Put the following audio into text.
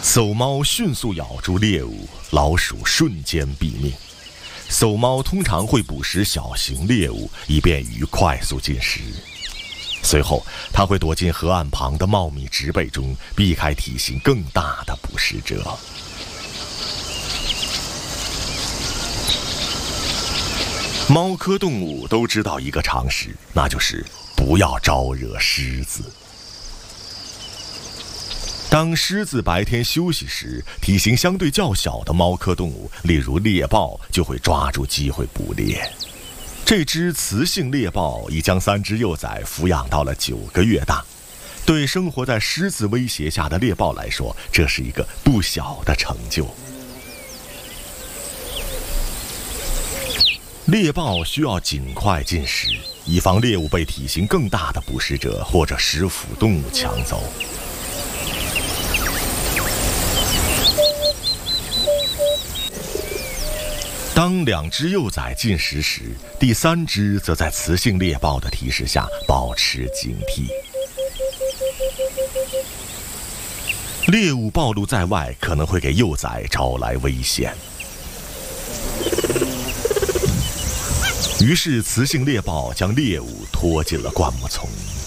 叟猫迅速咬住猎物，老鼠瞬间毙命。叟猫通常会捕食小型猎物，以便于快速进食。随后，它会躲进河岸旁的茂密植被中，避开体型更大的捕食者。猫科动物都知道一个常识，那就是不要招惹狮子。当狮子白天休息时，体型相对较小的猫科动物，例如猎豹，就会抓住机会捕猎。这只雌性猎豹已将3只幼崽抚养到了9个月大。对生活在狮子威胁下的猎豹来说，这是一个不小的成就。猎豹需要尽快进食，以防猎物被体型更大的捕食者或者食腐动物抢走。当2只幼崽进食时，第3只则在雌性猎豹的提示下保持警惕。猎物暴露在外，可能会给幼崽招来危险。于是，雌性猎豹将猎物拖进了灌木丛。